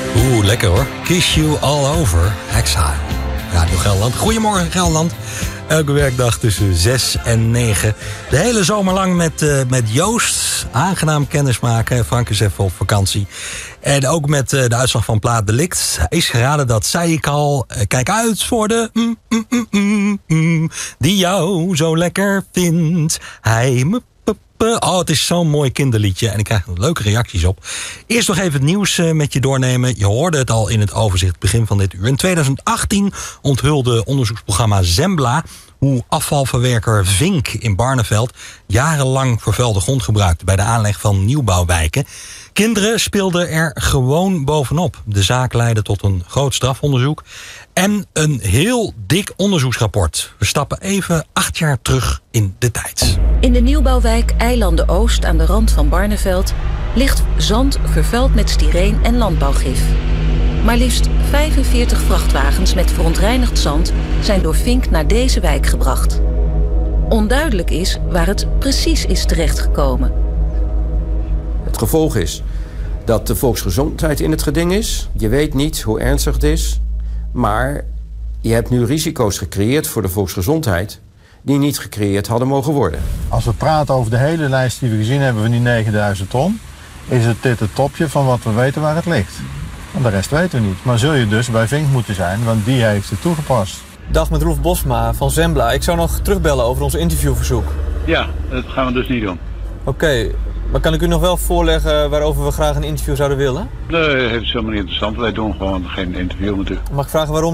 Oeh, lekker hoor. Kiss You All Over. Exile. Radio Gelderland. Goedemorgen Gelderland. Elke werkdag tussen 6 en 9. De hele zomer lang met Joost. Aangenaam kennismaken. Frank is even op vakantie. En ook met de uitslag van Plaat Delict. Hij is geraden, dat zei ik al. Kijk uit voor de die jou zo lekker vindt. Hij me. Oh, het is zo'n mooi kinderliedje en ik krijg er leuke reacties op. Eerst nog even het nieuws met je doornemen. Je hoorde het al in het overzicht begin van dit uur. In 2018 onthulde onderzoeksprogramma Zembla hoe afvalverwerker Vink in Barneveld jarenlang vervuilde grond gebruikte bij de aanleg van nieuwbouwwijken. Kinderen speelden er gewoon bovenop. De zaak leidde tot een groot strafonderzoek en een heel dik onderzoeksrapport. We stappen even 8 jaar terug in de tijd. In de nieuwbouwwijk Eilanden Oost aan de rand van Barneveld ligt zand vervuild met styreen en landbouwgif. Maar liefst 45 vrachtwagens met verontreinigd zand zijn door Vink naar deze wijk gebracht. Onduidelijk is waar het precies is terechtgekomen. Het gevolg is dat de volksgezondheid in het geding is. Je weet niet hoe ernstig het is, maar je hebt nu risico's gecreëerd voor de volksgezondheid die niet gecreëerd hadden mogen worden. Als we praten over de hele lijst die we gezien hebben van die 9000 ton... is dit het topje van wat we weten waar het ligt. En de rest weten we niet. Maar zul je dus bij Vink moeten zijn, want die heeft het toegepast. Dag, met Roef Bosma van Zembla. Ik zou nog terugbellen over ons interviewverzoek. Ja, dat gaan we dus niet doen. Oké, maar kan ik u nog wel voorleggen waarover we graag een interview zouden willen? Nee, het is helemaal niet interessant. Wij doen gewoon geen interview met u. Mag ik vragen waarom?